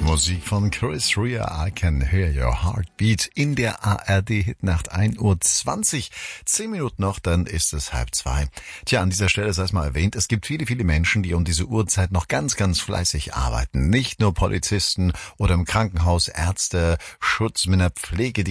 Musik von Chris Rea, I Can Hear Your Heartbeat in der ARD-Hitnacht 1:20 Uhr. 10 Minuten noch, dann ist es 1:30. Tja, an dieser Stelle sei es mal erwähnt, es gibt viele, viele Menschen, die um diese Uhrzeit noch ganz, ganz fleißig arbeiten. Nicht nur Polizisten oder im Krankenhaus, Ärzte, Schutzmänner, Pflegedienste,